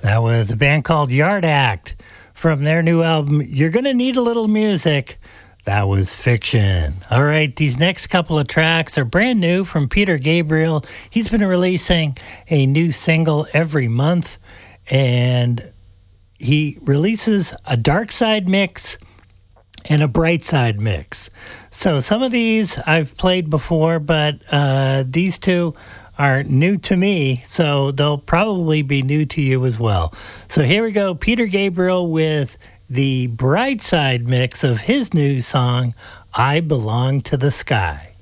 That was a band called Yard Act from their new album, You're Gonna Need a Little Music. That was Fiction. All right, these next couple of tracks are brand new from Peter Gabriel. He's been releasing a new single every month, and he releases a dark side mix and a bright side mix. So some of these I've played before, but these two are new to me, so they'll probably be new to you as well. So here we go, Peter Gabriel with the bright side mix of his new song, I Belong to the Sky.